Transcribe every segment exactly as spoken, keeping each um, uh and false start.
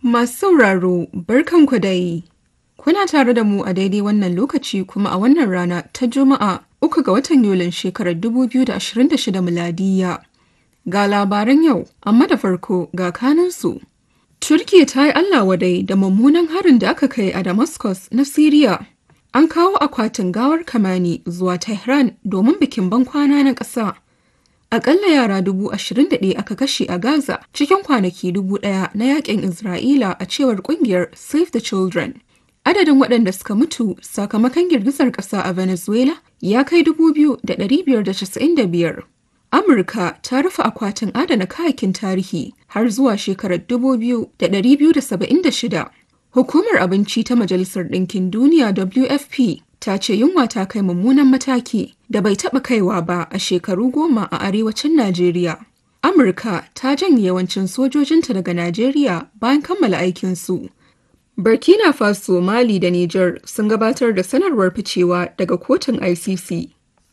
Masu sauraro, barkanku dai. Kuna tare da mu a daidai wannan lokaci kuma a wannan rana ta Juma'a uku ga watan Yulin shekarar dubu biyu da ashirin da shida miladiyya. Ga labaran yau, amma da farko ga kanunsu. Turkiyya ta yi Allah wadai da mummunan harin da aka kai a Damascus na Siriya. An kawo akwatin gawar Kamani zuwa Tehran domin bikin bankwana na ƙasa. Aƙalla yara dubu ashirin da ɗaya aka kashe a Gaza cikin kwanaki dubu ɗaya na yaƙin Isra'ila a cewar ƙungiyar Save the Children. Adadin waɗanda suka mutu sakamakon girgizar ƙasa a Venezuela ya kai dubu biyu da ɗari biyar da casa'in da biyar. Amurka ta rufe akwatin adana kayakin tarihi har zuwa shekarar dubu biyu da ɗari biyu da saba'in da shida. Hukumar Abinci ta Majalisar Ɗinkin Duniya W F P ta ce yunwa ta kai mummunan mataki da bai taɓa kaiwa ba a shekaru goma a arewacin Najeriya. Amurka ta janye yawancin sojojinta daga Najeriya bayan kammala aikinsu. Burkina Faso, Mali da Nijar sun gabatar da sanarwar ficewa daga kotun I C C.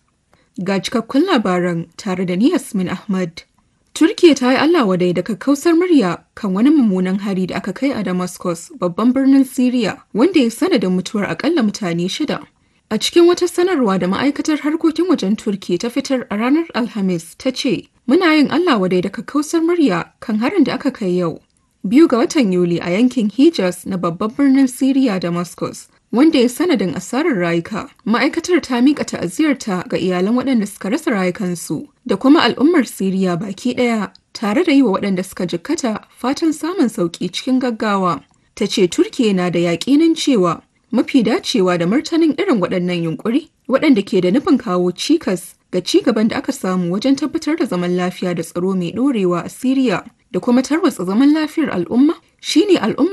Ga cikakkun labaran tare da ni Yasmin Ahmad. Turkiyya ta yi Allah wadai da kakkausar murya kan wani mummunan hari da aka kai a Damascus, babban birnin Siriya, wanda ya sanadin mutuwar akalla mutane shida. A cikin wata sanarwa da ma'aikatar harkokin wajen Turkiyya ta fitar a ranar Alhamis ta ce, "Muna yin Allah wadai da kakkausar murya kan harin da aka kai yau, biyu ga watan Yuli a yankin Hijaz na babban birnin Siriya Damascus, wanda ya sanadin asarar rayuka." Ma'aikatar ta miƙa ta'aziyarta ga iyalan waɗanda suka rasa rayukansu da kuma al'ummar Siriya baki ɗaya, tare da yi wa waɗanda suka jikkata fatan samun sauƙi cikin gaggawa. Ta ce Turkiyya na da yaƙinin cewa mafi dacewa da martanin irin waɗannan yunƙuri waɗanda ke da nufin kawo cikas ga ci gaban da aka samu wajen tabbatar da zaman lafiya da tsaro mai ɗorewa a Siriya da kuma tarwatsa zaman lafiyar al'umma shine al'umma